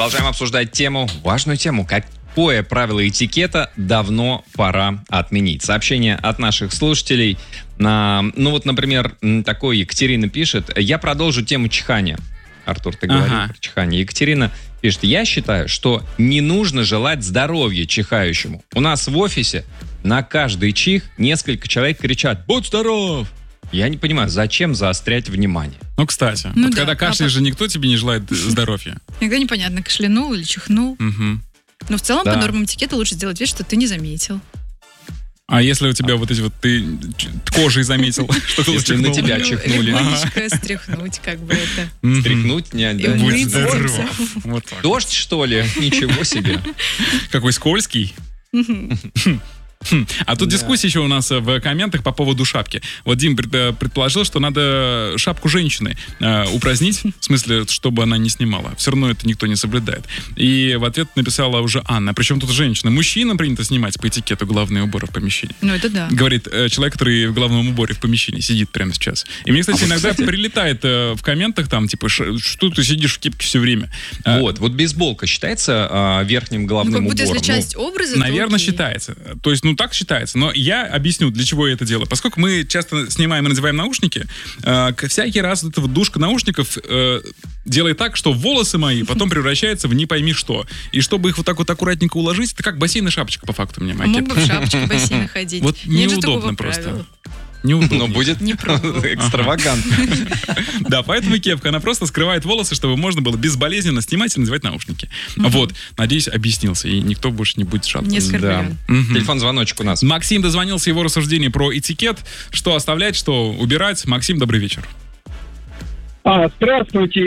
Продолжаем обсуждать важную тему. Какое правило этикета давно пора отменить? Сообщение от наших слушателей. Например, такое Екатерина пишет. Я продолжу тему чихания. Артур, ты говорил про чихание. Екатерина пишет. Я считаю, что не нужно желать здоровья чихающему. У нас в офисе на каждый чих несколько человек кричат «Будь здоров!». Я не понимаю, зачем заострять внимание? Кстати, когда кашляешь же, никто тебе не желает здоровья. Иногда непонятно, кашлянул или чихнул. Но в целом по нормам этикета лучше сделать вид, что ты не заметил. А если у тебя ты кожей заметил, что ты если на тебя чихнули? Легонечко стряхнуть, как бы это. Стряхнуть? Не, да. Будь здоров. Дождь, что ли? Ничего себе. Какой скользкий. А тут дискуссия еще у нас в комментах по поводу шапки. Вот Дим предположил, что надо шапку женщины упразднить, в смысле, чтобы она не снимала. Все равно это никто не соблюдает. И в ответ написала уже Анна. Причем тут женщина. Мужчинам принято снимать по этикету головные уборы в помещении. Это да. Говорит человек, который в головном уборе в помещении сидит прямо сейчас. И мне, кстати, иногда прилетает в комментах там, типа, что ты сидишь в кепке все время. Вот бейсболка считается верхним головным убором? Если часть образа, наверное, считается. То есть, так считается. Но я объясню, для чего я это делаю. Поскольку мы часто снимаем и надеваем наушники, всякий раз эта душка наушников делает так, что волосы мои потом превращаются в не пойми что. И чтобы их вот так вот аккуратненько уложить, это как бассейн и шапочка, по факту, мне моя кепка. Мог бы в шапочке бассейна ходить. Вот неудобно просто. Неудобно. Но будет экстравагантно. Да, поэтому кепка, она просто скрывает волосы, чтобы можно было безболезненно снимать и надевать наушники. Вот, надеюсь, объяснился, и никто больше не будет жаловаться. Не оскорблен. Телефон-звоночек у нас. Максим дозвонился, его рассуждение про этикет, что оставлять, что убирать. Максим, добрый вечер. Здравствуйте.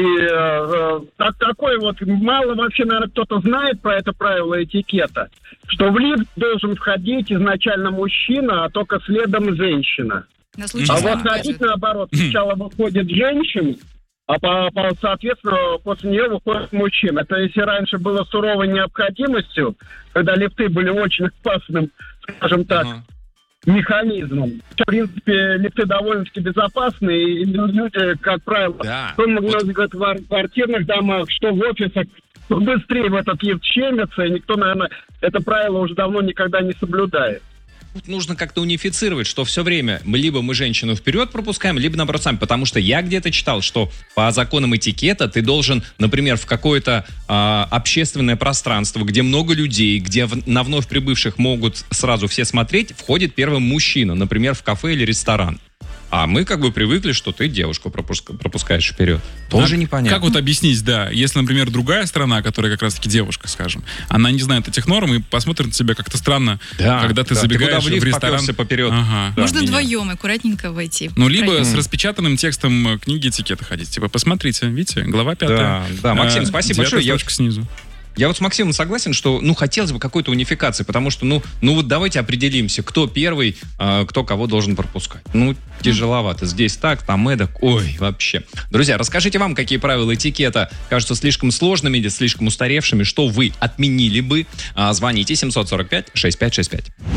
Такой мало вообще, наверное, кто-то знает про это правило этикета, что в лифт должен входить изначально мужчина, а только следом женщина. Ходить наоборот. Сначала выходит женщина, а соответственно после нее выходит мужчина. То есть, если раньше было суровой необходимостью, когда лифты были очень опасным, скажем так, механизмом. В принципе, лифты довольно-таки безопасные, и люди, как правило, что в квартирных домах, что в офисах, быстрее в этот лифт щемится, и никто, наверное, это правило уже давно никогда не соблюдает. Тут нужно как-то унифицировать, что все время либо мы женщину вперед пропускаем, либо наоборот сами. Потому что я где-то читал, что по законам этикета ты должен, например, в какое-то общественное пространство, где много людей, где на вновь прибывших могут сразу все смотреть, входит первым мужчина, например, в кафе или ресторан. А мы привыкли, что ты девушку пропускаешь вперед. Тоже непонятно. Как объяснить, если, например, другая страна, которая как раз-таки девушка, скажем, она не знает этих норм и посмотрит на тебя как-то странно, когда ты забегаешь в ресторан. Поперед. Можно вдвоем аккуратненько войти. Либо с распечатанным текстом книги этикета ходить. Типа, посмотрите, видите, глава 5. Да, Максим, спасибо большое. Строчка снизу. Я с Максимом согласен, что, хотелось бы какой-то унификации, потому что, давайте определимся, кто первый, кто кого должен пропускать. Тяжеловато. Здесь так, там эдак. Ой, вообще. Друзья, расскажите вам, какие правила этикета кажутся слишком сложными или слишком устаревшими, что вы отменили бы. Звоните 745-6565.